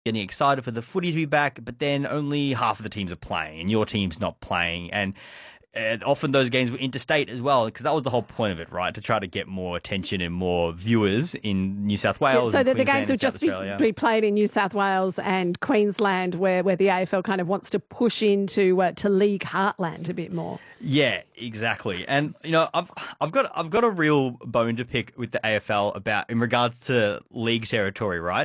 getting excited for the footy to be back, but then only half of the teams are playing and your team's not playing. And often those games were interstate as well, because that was the whole point of it, right? To try to get more attention and more viewers in New South Wales. Yeah, so that the Queensland games would just be played in New South Wales and Queensland, where the AFL kind of wants to push into to league heartland a bit more. Yeah, exactly. And I've got a real bone to pick with the AFL about in regards to league territory, right?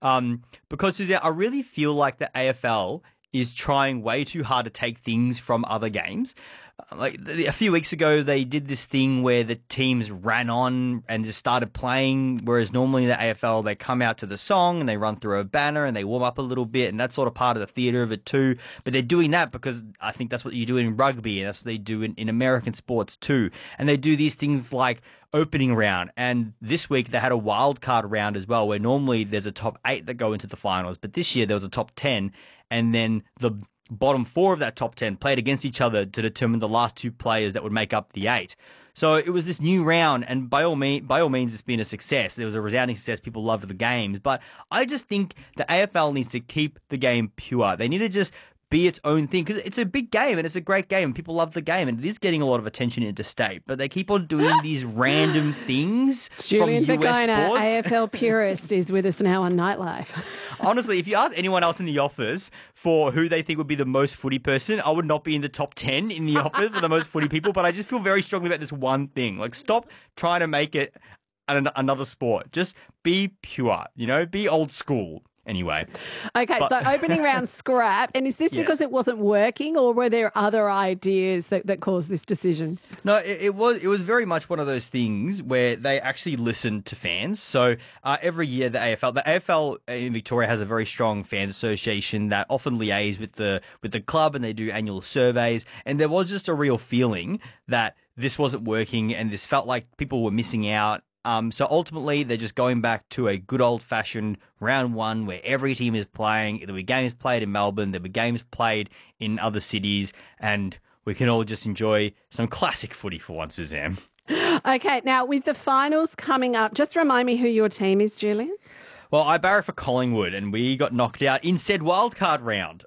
Because Suzanne, I really feel like the AFL is trying way too hard to take things from other games. Like a few weeks ago, they did this thing where the teams ran on and just started playing, whereas normally in the AFL, they come out to the song and they run through a banner and they warm up a little bit, and that's sort of part of the theatre of it too. But they're doing that because I think that's what you do in rugby, and that's what they do in American sports too. And they do these things like opening round, and this week they had a wild card round as well, where normally there's a top 8 that go into the finals, but this year there was a top 10, and then the bottom 4 of that top 10 played against each other to determine the last 2 players that would make up the 8. So it was this new round, and by all means, it's been a success. It was a resounding success. People loved the games, but I just think the AFL needs to keep the game pure. They need to just be its own thing, because it's a big game and it's a great game and people love the game and it is getting a lot of attention interstate, but they keep on doing these random things. Julian from US Bagona, sports. AFL purist, is with us now on Nightlife. Honestly, if you ask anyone else in the office for who they think would be the most footy person, I would not be in the top 10 in the office for the most footy people, but I just feel very strongly about this one thing. Like, stop trying to make it another sport. Just be pure, be old school. Anyway. Okay, so opening round scrap. And is this because it wasn't working, or were there other ideas that caused this decision? No, it was very much one of those things where they actually listened to fans. So every year the AFL in Victoria has a very strong fans association that often liaise with the club, and they do annual surveys. And there was just a real feeling that this wasn't working and this felt like people were missing out. So ultimately, they're just going back to a good old-fashioned round one where every team is playing. There'll be games played in Melbourne, there'll be games played in other cities, and we can all just enjoy some classic footy for once, Suzanne. Okay, now with the finals coming up, just remind me who your team is, Julian. Well, I barrack for Collingwood, and we got knocked out in said wildcard round.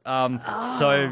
So,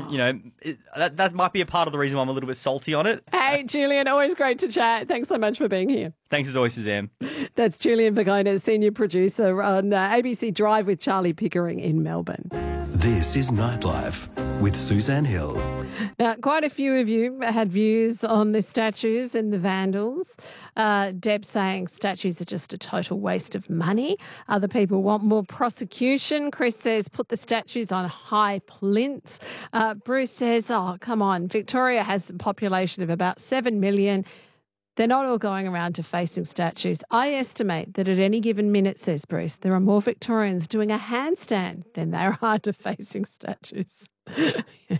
that might be a part of the reason why I'm a little bit salty on it. Hey, Julian, always great to chat. Thanks so much for being here. Thanks as always, Suzanne. That's Julian Bagona, senior producer on ABC Drive with Charlie Pickering in Melbourne. This is Nightlife with Suzanne Hill. Now, quite a few of you had views on the statues and the vandals. Deb saying statues are just a total waste of money. Other people want more prosecution. Chris says put the statues on high plinths. Bruce says, oh, come on, Victoria has a population of about 7 million. They're not all going around defacing statues. I estimate that at any given minute, says Bruce, there are more Victorians doing a handstand than there are defacing statues. Is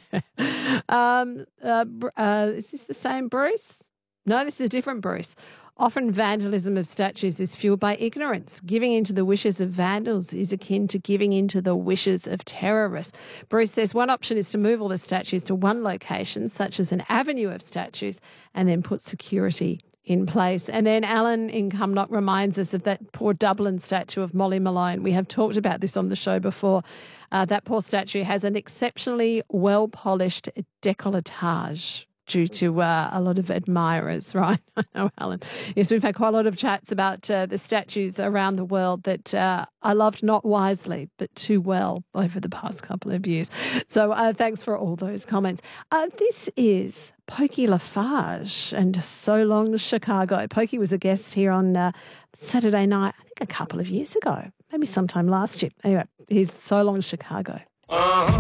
this the same Bruce? No, this is a different Bruce. Often vandalism of statues is fueled by ignorance. Giving into the wishes of vandals is akin to giving into the wishes of terrorists. Bruce says one option is to move all the statues to one location, such as an avenue of statues, and then put security in place. And then Alan in Cumnock reminds us of that poor Dublin statue of Molly Malone. We have talked about this on the show before. That poor statue has an exceptionally well-polished décolletage due to a lot of admirers, right? I know, Alan. Yes, we've had quite a lot of chats about the statues around the world that I loved not wisely, but too well over the past couple of years. So thanks for all those comments. This is Pokey Lafarge and So Long Chicago. Pokey was a guest here on Saturday night, I think a couple of years ago, maybe sometime last year. Anyway, here's So Long Chicago.